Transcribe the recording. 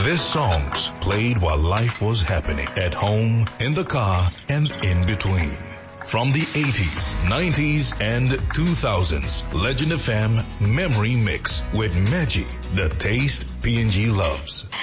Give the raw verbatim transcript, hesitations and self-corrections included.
This songs played while life was happening at home, in the car, and in between. From the eighties, nineties, and two thousands, Legend F M Memory Mix with Maggie, the taste P and G loves.